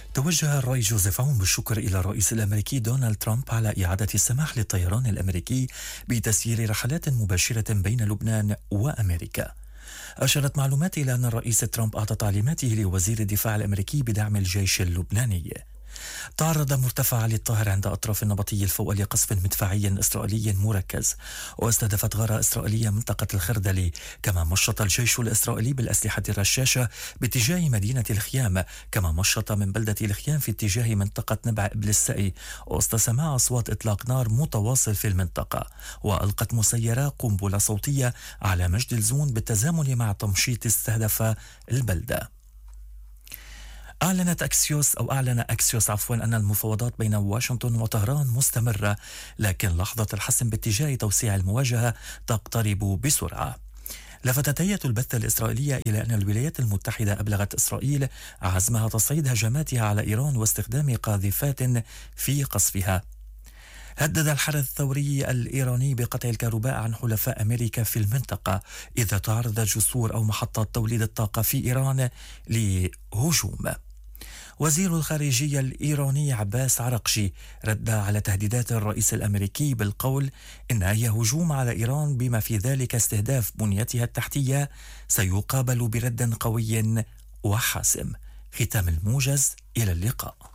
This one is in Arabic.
توجه الرئيس جوزيف عون بالشكر إلى الرئيس الأمريكي دونالد ترامب على إعادة السماح للطيران الأمريكي بتسيير رحلات مباشرة بين لبنان وأمريكا. أشارت معلومات إلى أن الرئيس ترامب أعطى تعليماته لوزير الدفاع الأمريكي بدعم الجيش اللبناني. تعرض مرتفع علي الطاهر عند أطراف النبطي الفوق لقصف مدفعي إسرائيلي مركز، واستهدفت غارة إسرائيلية منطقة الخردلي. كما مشط الجيش الإسرائيلي بالأسلحة الرشاشة باتجاه مدينة الخيام، كما مشط من بلدة الخيام في اتجاه منطقة نبع إبل السقي وسط سماع أصوات إطلاق نار متواصل في المنطقة. وألقت مسيرة قنبلة صوتية على مجد الزون بالتزامن مع تمشيط استهدف البلدة. أعلن أكسيوس أن المفاوضات بين واشنطن وطهران مستمرة، لكن لحظة الحسم باتجاه توسيع المواجهة تقترب بسرعة. لفتت هيئة البث الإسرائيلية إلى أن الولايات المتحدة أبلغت إسرائيل عزمها تصعيد هجماتها على إيران واستخدام قاذفات في قصفها. هدد الحرس الثوري الإيراني بقطع الكهرباء عن حلفاء أمريكا في المنطقة إذا تعرضت جسور أو محطات توليد الطاقة في إيران لهجوم. وزير الخارجية الإيراني عباس عرقشي رد على تهديدات الرئيس الأمريكي بالقول إن أي هجوم على إيران بما في ذلك استهداف بنيتها التحتية سيقابل برد قوي وحاسم. ختام الموجز، إلى اللقاء.